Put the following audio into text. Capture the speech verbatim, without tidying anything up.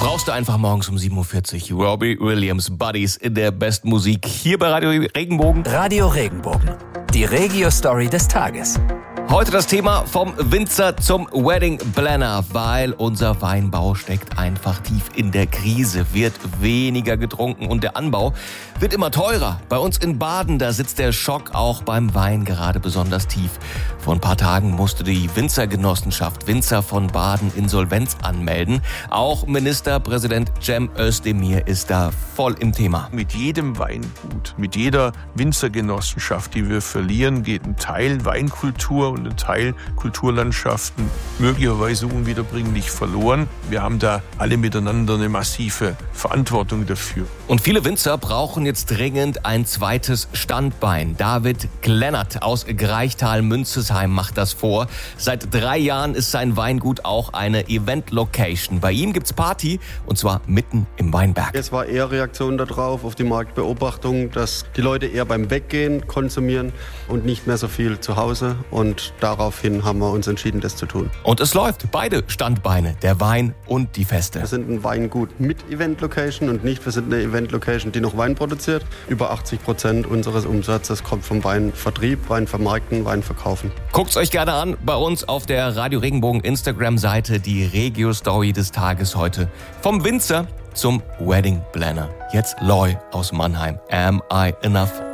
Brauchst du einfach morgens um sieben Uhr vierzig. Robbie Williams, Buddies in der besten Musik. Hier bei Radio Regenbogen. Radio Regenbogen. Die Regio-Story des Tages. Heute das Thema vom Winzer zum Wedding Planner, weil unser Weinbau steckt einfach tief in der Krise, wird weniger getrunken und der Anbau wird immer teurer. Bei uns in Baden, da sitzt der Schock auch beim Wein gerade besonders tief. Vor ein paar Tagen musste die Winzergenossenschaft Winzer von Baden Insolvenz anmelden. Auch Ministerpräsident Cem Özdemir ist da voll im Thema. Mit jedem Weingut, mit jeder Winzergenossenschaft, die wir verlieren, geht ein Teil Weinkultur und ein Teil Kulturlandschaften möglicherweise unwiederbringlich verloren. Wir haben da alle miteinander eine massive Verantwortung dafür. Und viele Winzer brauchen jetzt dringend ein zweites Standbein. David Glennert aus Greichtal-Münzesheim macht das vor. Seit drei Jahren ist sein Weingut auch eine Event-Location. Bei ihm gibt's Party und zwar mitten im Weinberg. Es war eher Reaktion darauf, auf die Marktbeobachtung, dass die Leute eher beim Weggehen konsumieren und nicht mehr so viel zu Hause. Und daraufhin haben wir uns entschieden, das zu tun. Und es läuft. Beide Standbeine, der Wein und die Feste. Wir sind ein Weingut mit Event-Location und nicht, wir sind eine Event-Location, die noch Wein produziert. Über achtzig Prozent unseres Umsatzes kommt vom Weinvertrieb, Weinvermarkten, Weinverkaufen. Guckt's euch gerne an bei uns auf der Radio Regenbogen Instagram-Seite, die Regio-Story des Tages heute. Vom Winzer zum Wedding Planner. Jetzt Loy aus Mannheim. Am I Enough?